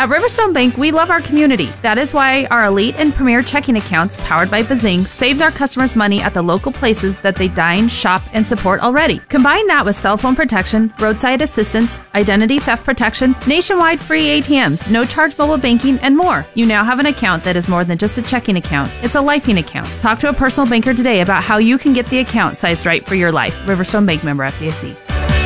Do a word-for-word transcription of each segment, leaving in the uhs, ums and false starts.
At Riverstone Bank, we love our community. That is why our elite and premier checking accounts, powered by Bazing, saves our customers money at the local places that they dine, shop, and support already. Combine that with cell phone protection, roadside assistance, identity theft protection, nationwide free A T Ms, no-charge mobile banking, and more. You now have an account that is more than just a checking account. It's a lifing account. Talk to a personal banker today about how you can get the account sized right for your life. Riverstone Bank, member F D I C.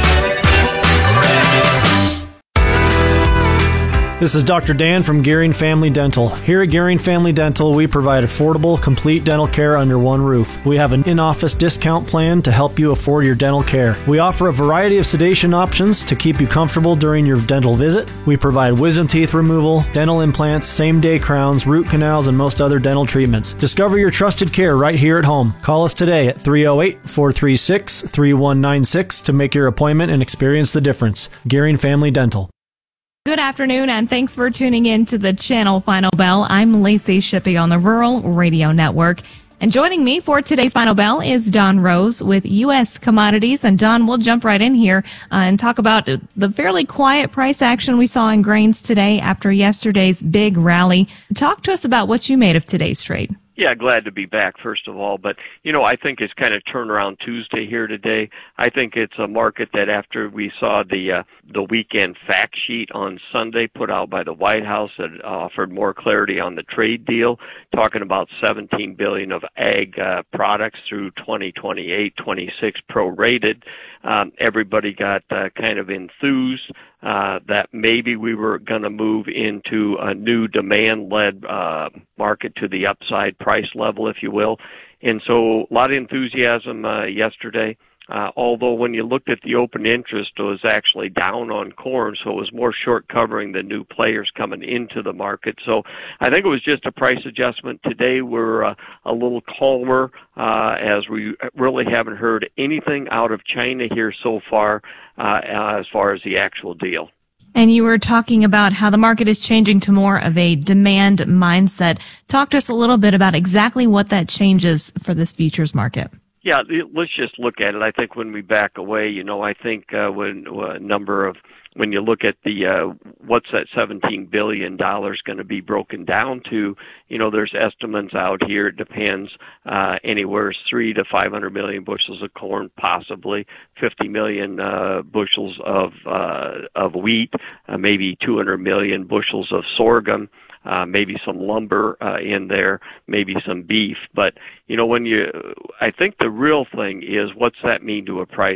This is Doctor Dan from Gearing Family Dental. Here at Gearing Family Dental, we provide affordable, complete dental care under one roof. We have an in-office discount plan to help you afford your dental care. We offer a variety of sedation options to keep you comfortable during your dental visit. We provide wisdom teeth removal, dental implants, same-day crowns, root canals, and most other dental treatments. Discover your trusted care right here at home. Call us today at three oh eight, four three six, three one nine six to make your appointment and experience the difference. Gearing Family Dental. Good afternoon, and thanks for tuning in to the Channel Final Bell. I'm Lacey Shippey on the Rural Radio Network. And joining me for today's Final Bell is Don Rose with U S Commodities. And Don, we'll jump right in here uh, and talk about the fairly quiet price action we saw in grains today after yesterday's big rally. Talk to us about what you made of today's trade. Yeah, glad to be back, first of all. But, you know, I think it's kind of turnaround Tuesday here today. I think it's a market that after we saw the uh, the weekend fact sheet on Sunday put out by the White House that offered more clarity on the trade deal, talking about seventeen billion dollars of ag uh, products through twenty twenty-eight, twenty-six prorated. Um, everybody got uh, kind of enthused uh, that maybe we were going to move into a new demand-led uh, market to the upside price level, if you will. And so a lot of enthusiasm uh, yesterday. Uh, although when you looked at the open interest, it was actually down on corn, so it was more short covering the new players coming into the market. So I think it was just a price adjustment. Today we're uh, a little calmer uh, as we really haven't heard anything out of China here so far uh, as far as the actual deal. And you were talking about how the market is changing to more of a demand mindset. Talk to us a little bit about exactly what that changes for this futures market. Yeah, let's just look at it. I think when we back away, you know, I think uh, when a number of when you look at the uh, what's that seventeen billion dollars going to be broken down to, you know, there's estimates out here. It depends uh, anywhere three to five hundred million bushels of corn, possibly fifty million uh, bushels of uh, of wheat, uh, maybe two hundred million bushels of sorghum. Uh, maybe some lumber uh, in there, maybe some beef. But, you know, when you, I think the real thing is what's that mean to a price